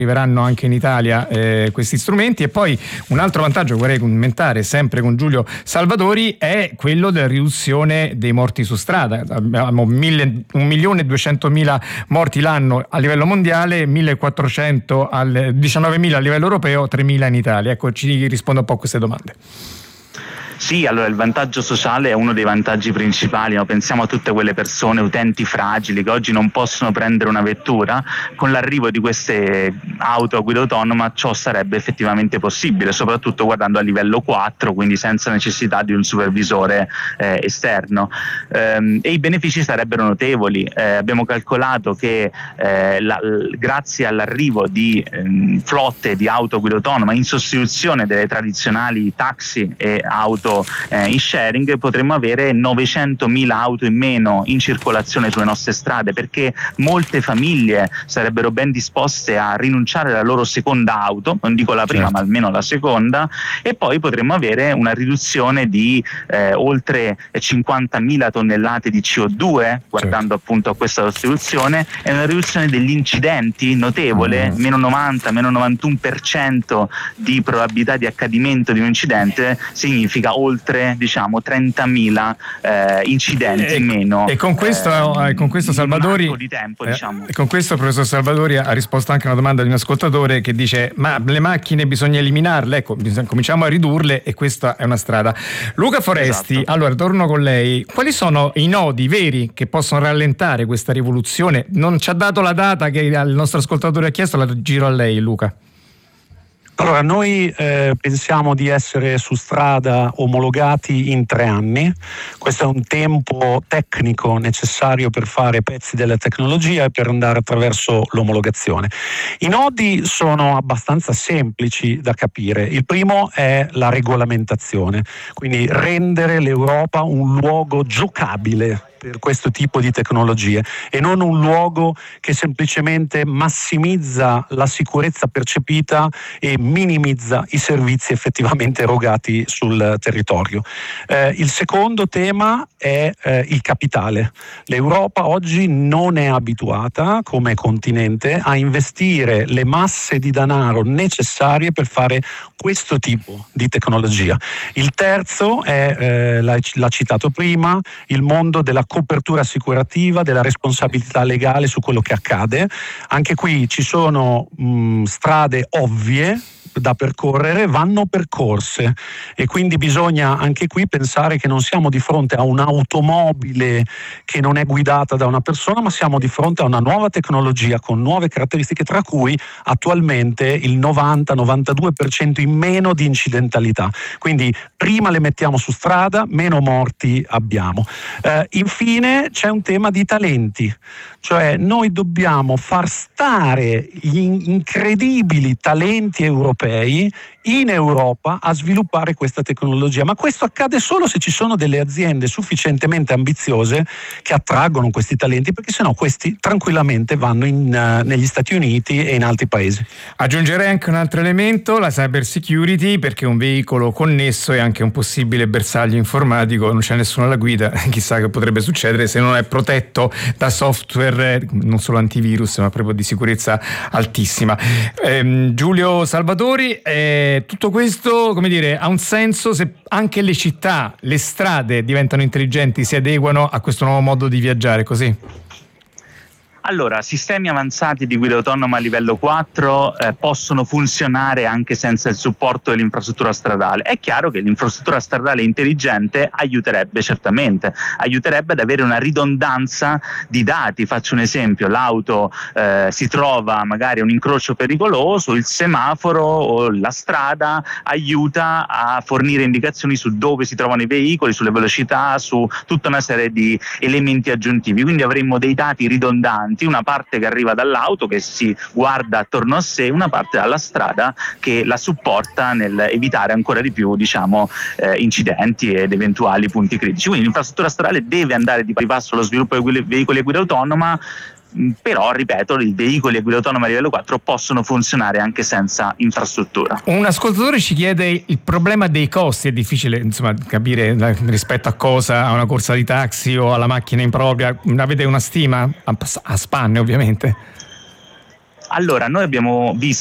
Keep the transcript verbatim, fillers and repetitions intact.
arriveranno anche in Italia eh, questi strumenti. E poi un altro vantaggio che vorrei commentare sempre con Giulio Salvatori è quello della riduzione dei morti su strada. Abbiamo mille, un milione e duecentomila morti l'anno a livello mondiale, millequattrocento al diciannovemila a livello europeo, tremila in Italia. Ecco, ci rispondo un po' a queste domande. Sì, allora il vantaggio sociale è uno dei vantaggi principali, no? Pensiamo a tutte quelle persone, utenti fragili che oggi non possono prendere una vettura. Con l'arrivo di queste auto a guida autonoma ciò sarebbe effettivamente possibile, soprattutto guardando a livello quattro, quindi senza necessità di un supervisore eh, esterno, ehm, e i benefici sarebbero notevoli. Eh, abbiamo calcolato che eh, la, l- grazie all'arrivo di ehm, flotte di auto a guida autonoma in sostituzione delle tradizionali taxi e auto Eh, in sharing, potremmo avere novecentomila auto in meno in circolazione sulle nostre strade, perché molte famiglie sarebbero ben disposte a rinunciare alla loro seconda auto, non dico la prima, certo, ma almeno la seconda, e poi potremmo avere una riduzione di eh, oltre cinquantamila tonnellate di C O due, guardando, certo, appunto a questa sostituzione, e una riduzione degli incidenti notevole, mm. meno novanta, meno novantuno per cento di probabilità di accadimento di un incidente, significa oltre, diciamo, trentamila eh, incidenti e, in meno. E con questo, eh, con questo Salvatori, di tempo, eh, diciamo. E con questo il professor Salvatori ha risposto anche a una domanda di un ascoltatore che dice: ma le macchine bisogna eliminarle? Ecco, bisogna, cominciamo a ridurle, e questa è una strada. Luca Foresti, esatto. Allora torno con lei. Quali sono i nodi veri che possono rallentare questa rivoluzione? Non ci ha dato la data che il nostro ascoltatore ha chiesto, la giro a lei, Luca. Allora, noi eh, pensiamo di essere su strada omologati in tre anni. Questo è un tempo tecnico necessario per fare pezzi della tecnologia e per andare attraverso l'omologazione. I nodi sono abbastanza semplici da capire. Il primo è la regolamentazione, quindi rendere l'Europa un luogo giocabile per questo tipo di tecnologie e non un luogo che semplicemente massimizza la sicurezza percepita e minimizza i servizi effettivamente erogati sul territorio. Eh, il secondo tema è eh, il capitale. L'Europa oggi non è abituata come continente a investire le masse di denaro necessarie per fare questo tipo di tecnologia. Il terzo è, eh, l'ha, l'ha citato prima, il mondo della copertura assicurativa, della responsabilità legale su quello che accade. Anche qui ci sono mh, strade ovvie da percorrere, vanno percorse, e quindi bisogna anche qui pensare che non siamo di fronte a un'automobile che non è guidata da una persona, ma siamo di fronte a una nuova tecnologia con nuove caratteristiche, tra cui attualmente il novanta novantadue per cento in meno di incidentalità. Quindi prima le mettiamo su strada, meno morti abbiamo. Eh, infine c'è un tema di talenti, cioè noi dobbiamo far stare gli incredibili talenti europei in Europa a sviluppare questa tecnologia, ma questo accade solo se ci sono delle aziende sufficientemente ambiziose che attraggono questi talenti, perché sennò questi tranquillamente vanno in, uh, negli Stati Uniti e in altri paesi. Aggiungerei anche un altro elemento, la cyber security, perché un veicolo connesso è anche un possibile bersaglio informatico, non c'è nessuno alla guida, chissà che potrebbe succedere se non è protetto da software non solo antivirus ma proprio di sicurezza altissima. ehm, Giulio Salvatori, Eh, tutto questo, come dire, ha un senso se anche le città, le strade diventano intelligenti, si adeguano a questo nuovo modo di viaggiare, così? Allora, sistemi avanzati di guida autonoma a livello quattro eh, possono funzionare anche senza il supporto dell'infrastruttura stradale. È chiaro che l'infrastruttura stradale intelligente aiuterebbe certamente, aiuterebbe ad avere una ridondanza di dati. Faccio un esempio: l'auto eh, si trova magari a un incrocio pericoloso, il semaforo o la strada aiuta a fornire indicazioni su dove si trovano i veicoli, sulle velocità, su tutta una serie di elementi aggiuntivi. Quindi avremmo dei dati ridondanti, una parte che arriva dall'auto che si guarda attorno a sé, una parte dalla strada che la supporta nel evitare ancora di più, diciamo, eh, incidenti ed eventuali punti critici. Quindi l'infrastruttura stradale deve andare di pari passo allo sviluppo dei veicoli a guida autonoma, però ripeto, i veicoli a guida autonoma a livello quattro possono funzionare anche senza infrastruttura. Un ascoltatore ci chiede il problema dei costi. È difficile, insomma, capire rispetto a cosa, a una corsa di taxi o alla macchina impropria. Avete una stima? A spanne, ovviamente. Allora, noi abbiamo visto